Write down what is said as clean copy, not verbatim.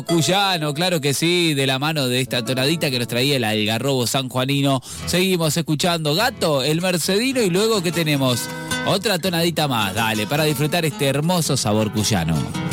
Cuyano, claro que sí, de la mano de esta tonadita que nos traía el algarrobo sanjuanino. Seguimos escuchando Gato, el Mercedino, y luego ¿qué tenemos? Otra tonadita más, dale, para disfrutar este hermoso sabor cuyano.